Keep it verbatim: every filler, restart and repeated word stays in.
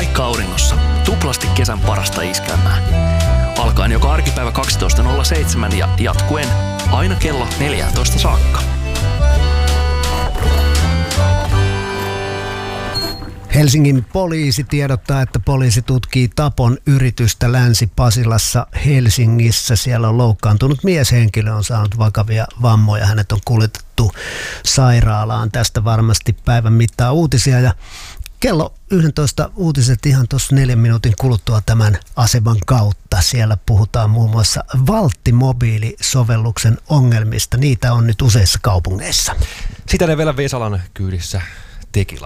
vaikka auringossa, tuplasti kesän parasta iskelmää. Alkaen joka arkipäivä kaksitoista nolla seitsemän ja jatkuen aina kello neljätoista saakka. Helsingin poliisi tiedottaa, että poliisi tutkii tapon yritystä Länsi-Pasilassa Helsingissä. Siellä on loukkaantunut mieshenkilö, on saanut vakavia vammoja. Hänet on kuljetettu sairaalaan. Tästä varmasti päivän mittaan uutisia. Ja kello yksitoista uutiset ihan tuossa neljän minuutin kuluttua tämän aseman kautta. Siellä puhutaan muun muassa Valtti-mobiilisovelluksen ongelmista. Niitä on nyt useissa kaupungeissa. Sitä ne vielä Vesalan kyydissä tekila.